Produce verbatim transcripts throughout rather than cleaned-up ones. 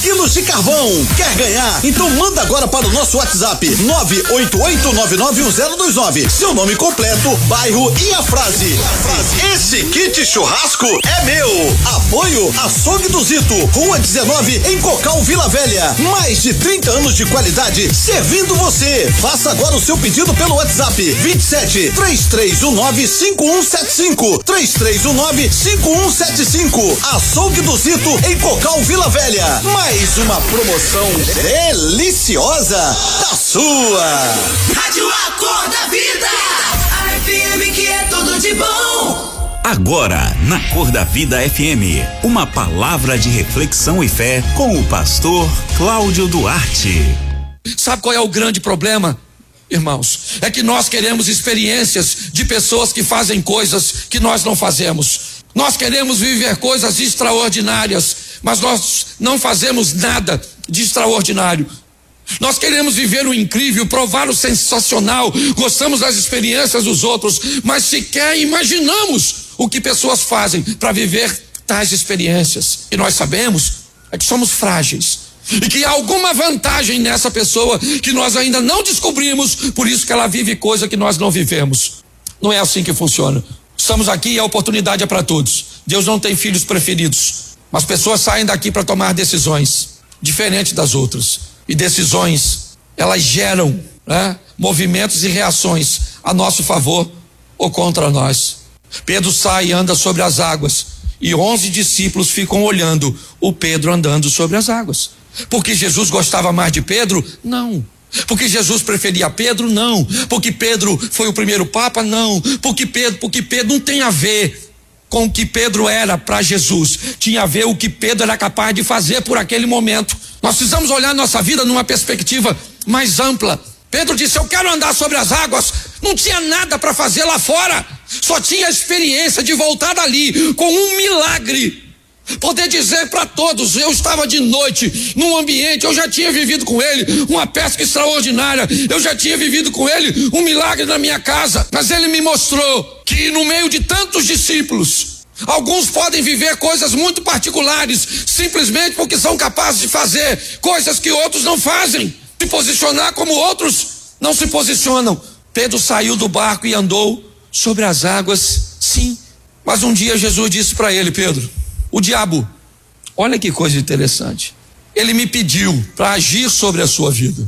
Quilos de carvão. Quer ganhar? Então manda agora para o nosso WhatsApp nove oito oito nove nove um zero dois nove. Seu nome completo, bairro e a frase. Esse kit churrasco é meu. Apoio Açougue do Zito, Rua dezenove, em Cocal, Vila Velha. Mais de trinta anos de qualidade servindo você. Faça agora o seu pedido pelo WhatsApp vinte e sete, três três um nove, cinco um sete cinco. três três um nove, cinco um sete cinco. Açougue do Zito, em Cocal, Vila Velha. Mais Mais uma promoção deliciosa da sua Rádio Acorda Vida, a F M que é tudo de bom. Agora, na Cor da Vida F M, uma palavra de reflexão e fé com o pastor Cláudio Duarte. Sabe qual é o grande problema, irmãos? É que nós queremos experiências de pessoas que fazem coisas que nós não fazemos. Nós queremos viver coisas extraordinárias, mas nós não fazemos nada de extraordinário. Nós queremos viver o incrível, provar o sensacional, gostamos das experiências dos outros, mas sequer imaginamos o que pessoas fazem para viver tais experiências. E nós sabemos é que somos frágeis e que há alguma vantagem nessa pessoa que nós ainda não descobrimos, por isso que ela vive coisa que nós não vivemos. Não é assim que funciona. Estamos aqui e a oportunidade é para todos. Deus não tem filhos preferidos, mas pessoas saem daqui para tomar decisões diferentes das outras. E decisões, elas geram, né, movimentos e reações a nosso favor ou contra nós. Pedro sai e anda sobre as águas, e onze discípulos ficam olhando o Pedro andando sobre as águas. Porque Jesus gostava mais de Pedro? Não. Porque Jesus preferia Pedro? Não. Porque Pedro foi o primeiro papa? Não. Porque Pedro, porque Pedro não tem a ver com o que Pedro era para Jesus. Tinha a ver o que Pedro era capaz de fazer por aquele momento. Nós precisamos olhar nossa vida numa perspectiva mais ampla. Pedro disse: eu quero andar sobre as águas. Não tinha nada para fazer lá fora. Só tinha a experiência de voltar dali com um milagre. Poder dizer para todos: eu estava de noite num ambiente, eu já tinha vivido com ele uma pesca extraordinária, eu já tinha vivido com ele um milagre na minha casa, mas ele me mostrou que no meio de tantos discípulos, alguns podem viver coisas muito particulares, simplesmente porque são capazes de fazer coisas que outros não fazem, se posicionar como outros não se posicionam. Pedro saiu do barco e andou sobre as águas, sim, mas um dia Jesus disse para ele: Pedro, o diabo, olha que coisa interessante, ele me pediu para agir sobre a sua vida.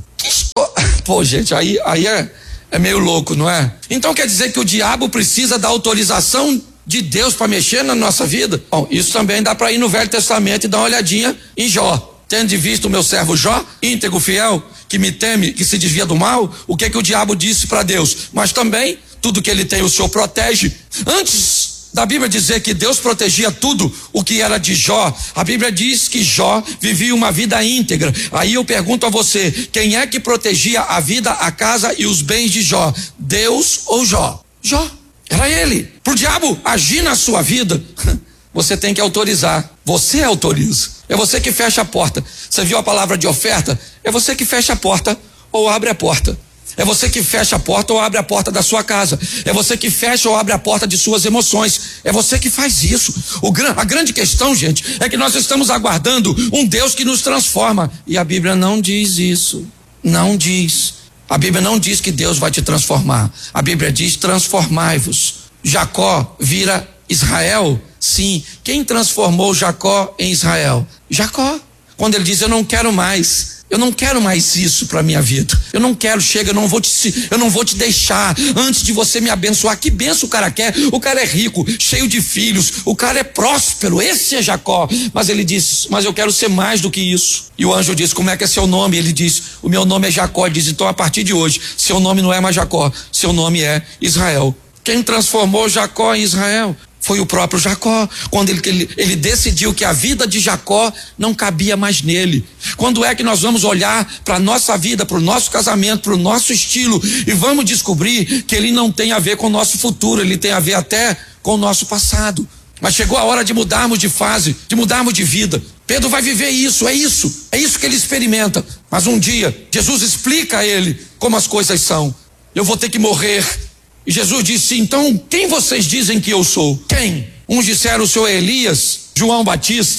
Pô, gente, aí, aí é, é meio louco, não é? Então quer dizer que o diabo precisa da autorização de Deus para mexer na nossa vida? Bom, isso também dá para ir no Velho Testamento e dar uma olhadinha em Jó. Tendo visto o meu servo Jó, íntegro, fiel, que me teme, que se desvia do mal, o que é que o diabo disse para Deus? Mas também, tudo que ele tem o Senhor protege. Antes da Bíblia dizer que Deus protegia tudo o que era de Jó, a Bíblia diz que Jó vivia uma vida íntegra. Aí eu pergunto a você: quem é que protegia a vida, a casa e os bens de Jó? Deus ou Jó? Jó, era ele. Pro diabo agir na sua vida, você tem que autorizar. Você autoriza. É você que fecha a porta. Você viu a palavra de oferta? É você que fecha a porta ou abre a porta. É você que fecha a porta ou abre a porta da sua casa. É você que fecha ou abre a porta de suas emoções. É você que faz isso. O, a grande questão, gente, é que nós estamos aguardando um Deus que nos transforma. E a Bíblia não diz isso. Não diz. A Bíblia não diz que Deus vai te transformar. A Bíblia diz: transformai-vos. Jacó vira Israel? Sim. Quem transformou Jacó em Israel? Jacó. Quando ele diz: eu não quero mais. Eu não quero mais isso para minha vida. Eu não quero, chega, eu não vou te, eu não vou te deixar antes de você me abençoar. Que benção o cara quer? O cara é rico, cheio de filhos, o cara é próspero, esse é Jacó. Mas ele diz: mas eu quero ser mais do que isso. E o anjo diz: como é que é seu nome? Ele diz: o meu nome é Jacó. Ele diz: então a partir de hoje, seu nome não é mais Jacó, seu nome é Israel. Quem transformou Jacó em Israel foi o próprio Jacó, quando ele, ele, ele decidiu que a vida de Jacó não cabia mais nele. Quando é que nós vamos olhar para a nossa vida, para o nosso casamento, para o nosso estilo, e vamos descobrir que ele não tem a ver com o nosso futuro, ele tem a ver até com o nosso passado. Mas chegou a hora de mudarmos de fase, de mudarmos de vida. Pedro vai viver isso, é isso, é isso que ele experimenta. Mas um dia, Jesus explica a ele como as coisas são. Eu vou ter que morrer. E Jesus disse: então quem vocês dizem que eu sou? Quem? Uns disseram: o senhor é Elias, João Batista,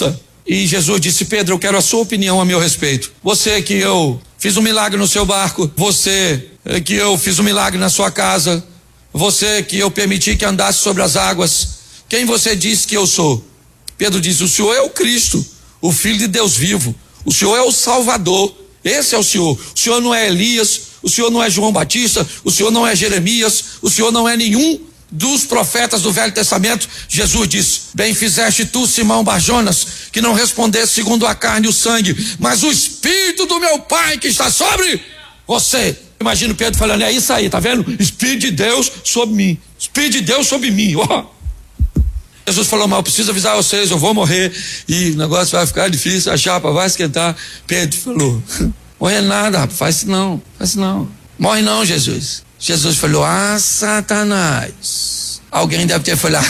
E Jesus disse: Pedro, eu quero a sua opinião a meu respeito. Você que eu fiz um milagre no seu barco, você que eu fiz um milagre na sua casa, você que eu permiti que andasse sobre as águas, quem você diz que eu sou? Pedro diz: o Senhor é o Cristo, o Filho de Deus vivo. O Senhor é o Salvador. Esse é o Senhor. O Senhor não é Elias, o Senhor não é João Batista, o Senhor não é Jeremias, o Senhor não é nenhum dos profetas do Velho Testamento. Jesus disse: bem fizeste tu, Simão Barjonas, que não respondeste segundo a carne e o sangue, mas o Espírito do meu Pai que está sobre você. Imagina Pedro falando: é isso aí, tá vendo? Espírito de Deus sobre mim, Espírito de Deus sobre mim. Oh. Jesus falou: mas eu preciso avisar vocês, eu vou morrer e o negócio vai ficar difícil, a chapa vai esquentar. Pedro falou: morre nada, rapaz, faz isso não, faz isso não. Morre não, Jesus. Jesus falou: ah, Satanás. Alguém deve ter falado: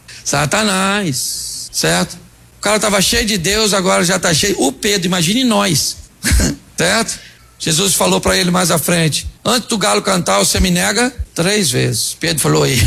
Satanás, certo? O cara estava cheio de Deus, agora já está cheio. O Pedro, imagine nós, certo? Jesus falou para ele mais à frente: antes do galo cantar, você me nega três vezes. Pedro falou: aí,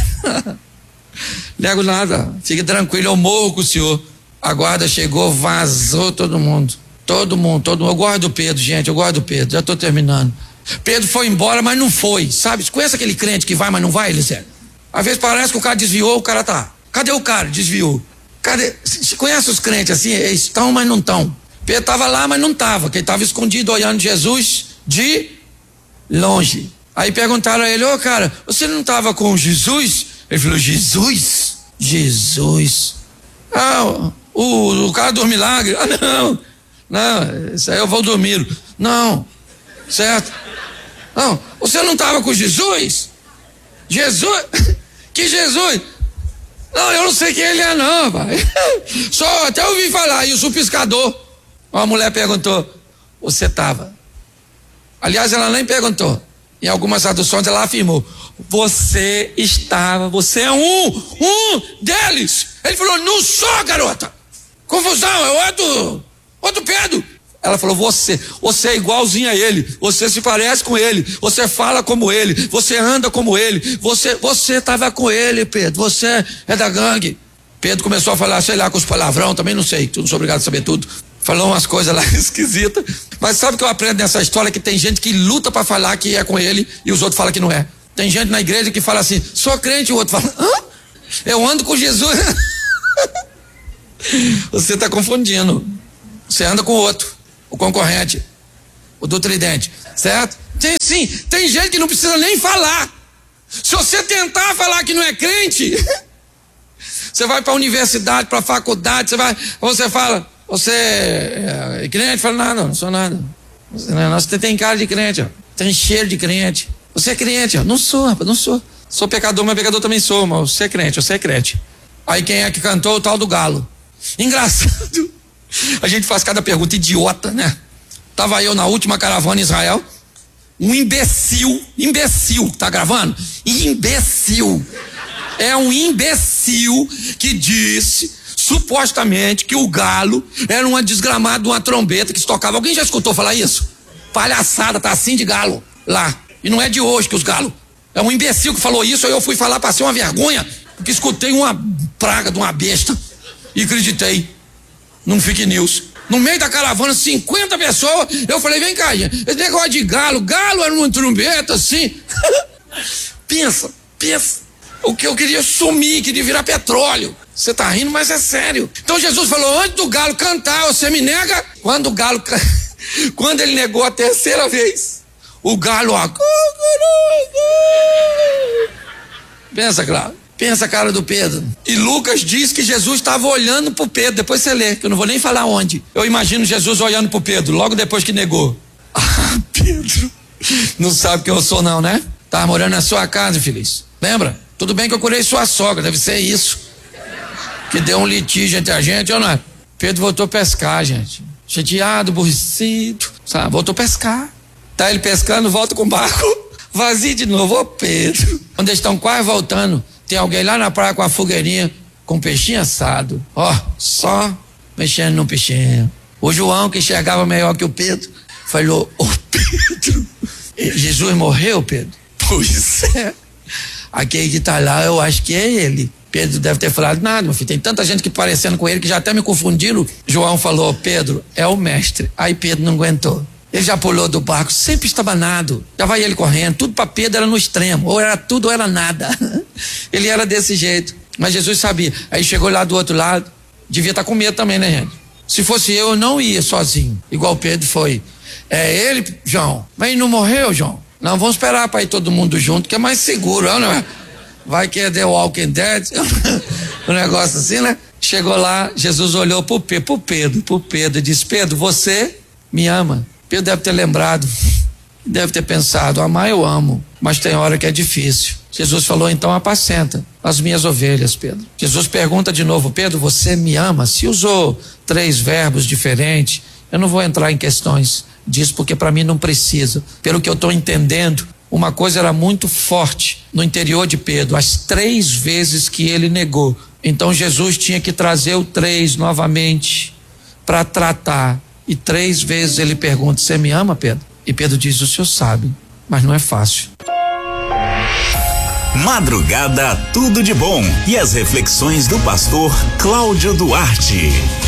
nego nada, fique tranquilo, eu morro com o senhor. A guarda chegou, vazou todo mundo, todo mundo, todo mundo. Eu gosto do Pedro, gente, eu gosto do Pedro, já estou terminando. Pedro foi embora, mas não foi, sabe? Conhece aquele crente que vai, mas não vai, Eliseu? Às vezes parece que o cara desviou, o cara tá. Cadê o cara? Desviou. Cadê? Você conhece os crentes assim? Eles estão, mas não estão. Pedro estava lá, mas não estava, porque ele estava escondido olhando Jesus de longe. Aí perguntaram a ele: ô oh, cara, você não estava com Jesus? Ele falou: Jesus? Jesus. Ah, o, o cara do milagre. Ah, não, não, isso aí eu vou dormir. Não, certo? Não, você não estava com Jesus? Jesus? Que Jesus? Não, eu não sei quem ele é não, pai. Só até ouvi falar, e o chupiscador. Uma mulher perguntou: você estava? Aliás, ela nem perguntou. Em algumas traduções ela afirmou: você estava, você é um, um deles. Ele falou: não sou, garota. Confusão, é outro, outro Pedro. Ela falou: você, você é igualzinho a ele, você se parece com ele, você fala como ele, você anda como ele, você, você estava com ele, Pedro, você é da gangue. Pedro começou a falar, sei lá, com os palavrão, também não sei, não sou obrigado a saber tudo. Falou umas coisas lá esquisitas, mas sabe o que eu aprendo nessa história? Que tem gente que luta para falar que é com ele e os outros falam que não é. Tem gente na igreja que fala assim: sou crente, e o outro fala: hã? Eu ando com Jesus. Você está confundindo, você anda com o outro, o concorrente, o do tridente, certo? Tem sim, tem gente que não precisa nem falar. Se você tentar falar que não é crente, você vai para a universidade, para a faculdade, você vai, você fala: você é crente? Fala: nada, não sou nada. Você, não, você tem cara de crente, ó. Tem cheiro de crente. Você é crente? Ó. Não sou, rapaz, não sou. Sou pecador, mas pecador também sou, mas você é crente, você é crente. Aí quem é que cantou? O tal do galo. Engraçado. A gente faz cada pergunta idiota, né? Tava eu na última caravana em Israel, um imbecil, imbecil, tá gravando? Imbecil. É um imbecil que disse, supostamente, que o galo era uma desgramada de uma trombeta que se tocava. Alguém já escutou falar isso? Palhaçada, tá assim de galo lá. E não é de hoje que os galos. É um imbecil que falou isso, aí eu fui falar, passei uma vergonha, porque escutei uma praga de uma besta e acreditei num fake news. No meio da caravana, cinquenta pessoas, eu falei: vem cá, gente, esse negócio de galo, galo era uma trombeta assim. Pensa, pensa. O que eu queria sumir, queria virar petróleo. Você tá rindo, mas é sério. Então Jesus falou: antes do galo cantar, você me nega? Quando o galo, quando ele negou a terceira vez, o galo, ó. Pensa, claro. Pensa a cara do Pedro. E Lucas diz que Jesus estava olhando pro Pedro. Depois você lê, que eu não vou nem falar onde. Eu imagino Jesus olhando pro Pedro, logo depois que negou. Ah, Pedro, não sabe quem eu sou não, né? Tava morando na sua casa, infeliz. Lembra? Tudo bem que eu curei sua sogra, deve ser isso. Que deu um litígio entre a gente, ou não é? Pedro voltou a pescar, gente. Chateado, aborrecido, sabe? Voltou a pescar. Tá ele pescando, volta com o barco vazio de novo. Ô Pedro, quando eles estão quase voltando, tem alguém lá na praia com a fogueirinha, com peixinho assado. Ó, só mexendo no peixinho. O João, que enxergava melhor que o Pedro, falou: ô Pedro, Jesus morreu, Pedro? Pois é. Aquele que tá lá, eu acho que é ele. Pedro deve ter falado, nada, meu filho, tem tanta gente que parecendo com ele que já até me confundiram. João falou, Pedro, é o mestre. Aí Pedro não aguentou. Ele já pulou do barco, sempre estabanado. Já vai ele correndo, tudo para Pedro era no extremo, ou era tudo ou era nada. Ele era desse jeito, mas Jesus sabia. Aí chegou lá do outro lado, devia estar com medo também, né, gente? Se fosse eu, eu não ia sozinho, igual Pedro foi. É ele, João, mas ele não morreu, João? Não, vamos esperar para ir todo mundo junto, que é mais seguro, não é? Vai que é The Walking Dead, um negócio assim, né? Chegou lá, Jesus olhou pro Pedro, pro Pedro, pro Pedro e disse, Pedro, você me ama? Pedro deve ter lembrado, deve ter pensado, amar eu amo, mas tem hora que é difícil. Jesus falou, então apacenta as minhas ovelhas, Pedro. Jesus pergunta de novo, Pedro, você me ama? Se usou três verbos diferentes, eu não vou entrar em questões disso, porque para mim não precisa. Pelo que eu estou entendendo, uma coisa era muito forte no interior de Pedro, as três vezes que ele negou. Então Jesus tinha que trazer o três novamente para tratar. E três vezes ele pergunta, você me ama, Pedro? E Pedro diz, o senhor sabe, mas não é fácil. Madrugada, tudo de bom. E as reflexões do pastor Cláudio Duarte.